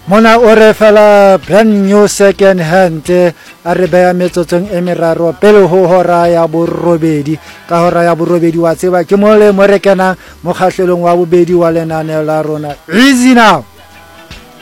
Mona o re fela brand new second hand a re beya metsotsong e meraro pele ho hora ya borobedi ka hora ya borobedi wa tseba ke mo le mo rekena mo kgahlelong wa bobedi wa lenane la rona easy now.